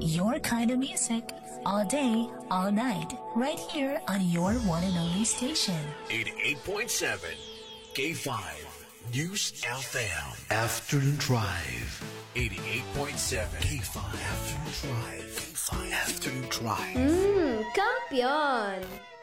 Your kind of music, all day, all night, right here on your one and only station. 88.7 K5 News FM. Afternoon Drive. 88.7 K5 Afternoon Drive. K5 Afternoon Drive. Kampiyon!